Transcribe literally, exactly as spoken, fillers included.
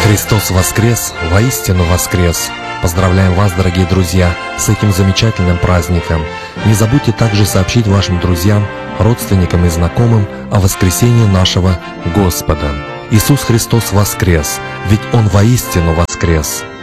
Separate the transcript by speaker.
Speaker 1: Христос воскрес! Воистину воскрес! Поздравляем вас, дорогие друзья, с этим замечательным праздником. Не забудьте также сообщить вашим друзьям, родственникам и знакомым о воскресении нашего Господа. Иисус Христос воскрес, ведь Он воистину воскрес!